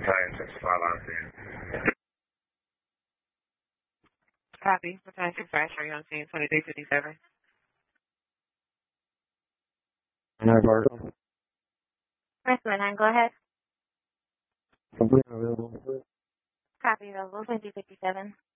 Battalion 65 on scene. Copy. Battalion 65, show you on scene 2357. Barco. Rescue 9, go ahead. Complete and available. Copy, available 2357.